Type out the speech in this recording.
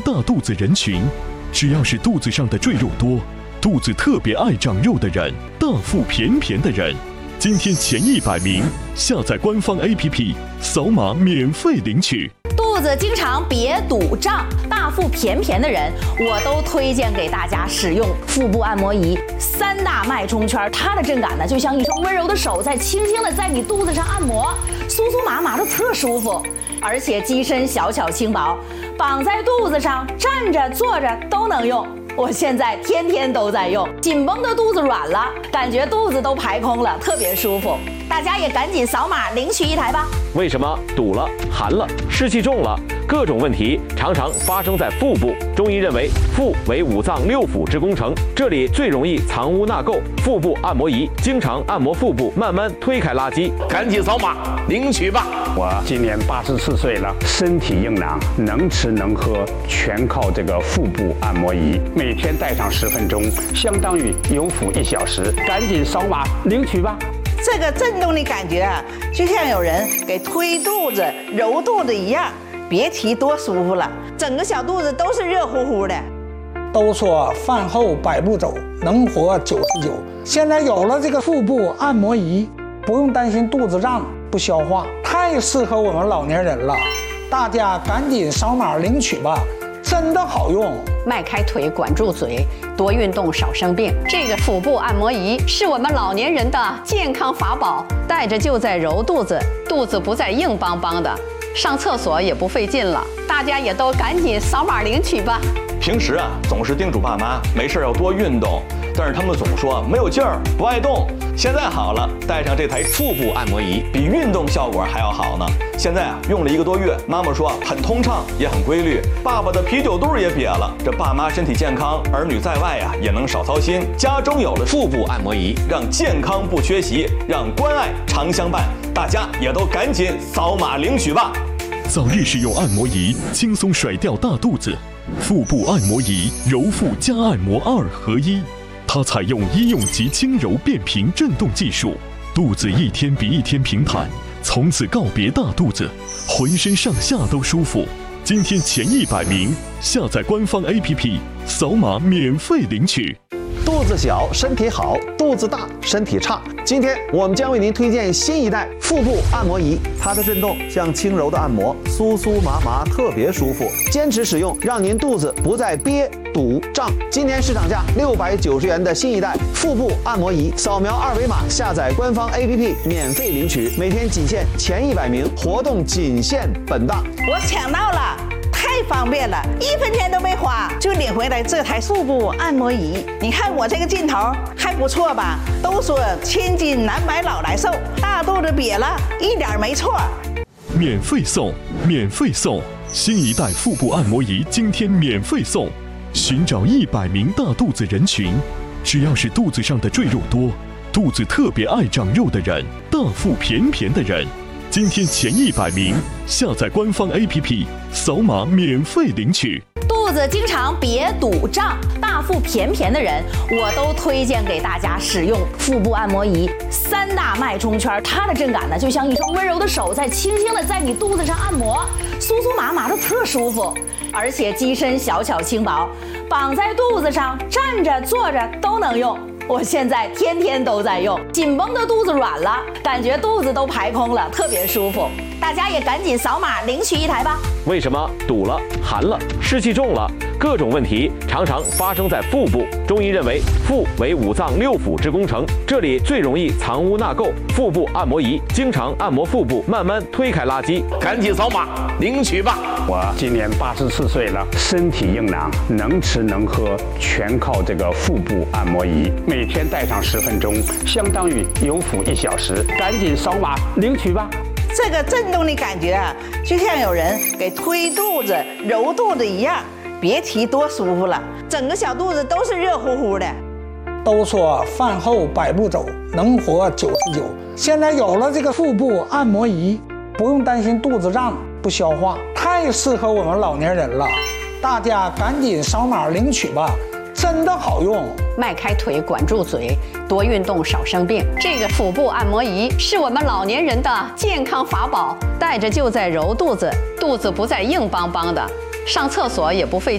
大肚子人群，只要是肚子上的赘肉多，肚子特别爱长肉的人，大腹便便的人，今天前100名下载官方 APP， 扫码免费领取。 肚子经常瘪堵胀、大腹便便的人，我都推荐给大家使用腹部按摩仪3大脉冲圈。它的震感呢，就像一双温柔的手在轻轻的在你肚子上按摩，酥酥麻麻的特舒服，而且机身小巧轻薄，绑在肚子上，站着坐着都能用。我现在天天都在用，紧绷的肚子软了，感觉肚子都排空了，特别舒服。大家也赶紧扫码领取一台吧。 为什么堵了、寒了、湿气重了？各种问题常常发生在腹部。中医认为，腹为5脏6腑之工程，这里最容易藏污纳垢。腹部按摩仪经常按摩腹部，慢慢推开垃圾。赶紧扫码领取吧！ 我今年84岁了，身体硬朗，能吃能喝，全靠这个腹部按摩仪。每天戴上10分钟，相当于有腹1小时。赶紧扫码领取吧！ 这个震动的感觉啊，就像有人给推肚子、揉肚子一样，别提多舒服了，整个小肚子都是热乎乎的。 都说饭后100步走，能活99。现在有了这个腹部按摩仪，不用担心肚子胀不消化，太适合我们老年人了。大家赶紧扫码领取吧，真的好用。 迈开腿，管住嘴，多运动，少生病。这个腹部按摩仪是我们老年人的健康法宝，带着就在揉肚子，肚子不再硬邦邦的，上厕所也不费劲了。大家也都赶紧扫码领取吧。 平时啊，总是叮嘱爸妈没事要多运动，但是他们总说没有劲儿，不爱动。现在好了，带上这台腹部按摩仪，比运动效果还要好呢。现在啊，用了1个多月，妈妈说很通畅，也很规律。爸爸的啤酒肚也瘪了，这爸妈身体健康，儿女在外啊也能少操心。家中有了腹部按摩仪，让健康不缺席，让关爱常相伴。大家也都赶紧扫码领取吧！ 早日使用按摩仪，轻松甩掉大肚子。腹部按摩仪揉腹加按摩2合1，它采用医用级轻柔变频震动技术，肚子一天比一天平坦，从此告别大肚子，浑身上下都舒服。今天前100名下载官方 APP， 扫码免费领取。 肚子小身体好，肚子大身体差。今天我们将为您推荐新一代腹部按摩仪，它的震动像轻柔的按摩，酥酥麻麻，特别舒服。坚持使用，让您肚子不再憋堵胀。今天市场价690元的新一代腹部按摩仪，扫描2维码下载官方 APP 免费领取，每天仅限前100名，活动仅限本档。 我抢到了！太方便了，1分钱都没花就领回来这台腹部按摩仪。你看我这个劲头还不错吧？都说千金难买老来瘦，大肚子瘪了一点没错。 免费送，免费送！新一代腹部按摩仪今天免费送。寻找100名大肚子人群，只要是肚子上的赘肉多，肚子特别爱长肉的人，大腹便便的人，今天前100名下载官方 APP， 扫码免费领取。 肚子经常瘪堵胀、大腹便便的人，我都推荐给大家使用腹部按摩仪3大脉冲圈。它的震感呢，就像一双温柔的手在轻轻的在你肚子上按摩，酥酥麻麻的特舒服，而且机身小巧轻薄，绑在肚子上，站着坐着都能用。我现在天天都在用，紧绷的肚子软了，感觉肚子都排空了，特别舒服。大家也赶紧扫码领取一台吧。 为什么堵了、寒了、湿气重了？各种问题常常发生在腹部。中医认为，腹为5脏6腑之工程，这里最容易藏污纳垢。腹部按摩仪经常按摩腹部，慢慢推开垃圾。赶紧扫码领取吧！ 我今年84岁了，身体硬朗，能吃能喝，全靠这个腹部按摩仪。每天戴上10分钟，相当于有腹1小时。赶紧扫码领取吧！ 这个震动的感觉啊，就像有人给推肚子、揉肚子一样，别提多舒服了，整个小肚子都是热乎乎的。 都说饭后100步走，能活99。现在有了这个腹部按摩仪，不用担心肚子胀不消化，太适合我们老年人了。大家赶紧扫码领取吧，真的好用。 迈开腿，管住嘴，多运动，少生病。这个腹部按摩仪是我们老年人的健康法宝，带着就在揉肚子，肚子不再硬邦邦的，上厕所也不费